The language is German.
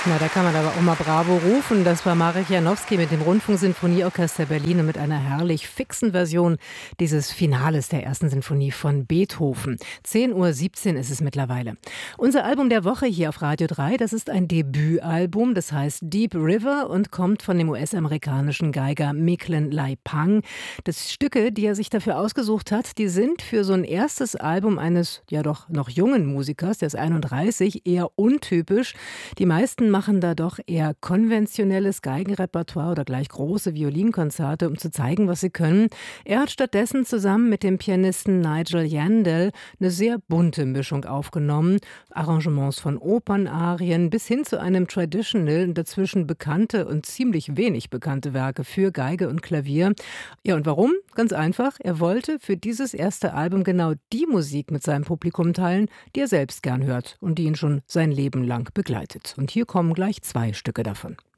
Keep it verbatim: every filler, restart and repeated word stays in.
Na, da kann man aber auch mal Bravo rufen. Das war Marek Janowski mit dem Rundfunksinfonieorchester Berlin und mit einer herrlich fixen Version dieses Finales der ersten Sinfonie von Beethoven. zehn Uhr siebzehn ist es mittlerweile. Unser Album der Woche hier auf Radio drei, das ist ein Debütalbum, das heißt Deep River und kommt von dem U S-amerikanischen Geiger Micklin Lai-Pang. Das Stücke, die er sich dafür ausgesucht hat, die sind für so ein erstes Album eines ja doch noch jungen Musikers, der ist einunddreißig, eher untypisch. Die meisten machen da doch eher konventionelles Geigenrepertoire oder gleich große Violinkonzerte, um zu zeigen, was sie können. Er hat stattdessen zusammen mit dem Pianisten Nigel Yandell eine sehr bunte Mischung aufgenommen. Arrangements von Opernarien bis hin zu einem Traditional und dazwischen bekannte und ziemlich wenig bekannte Werke für Geige und Klavier. Ja, und warum? Ganz einfach. Er wollte für dieses erste Album genau die Musik mit seinem Publikum teilen, die er selbst gern hört und die ihn schon sein Leben lang begleitet. Und hier kommen gleich zwei Stücke davon.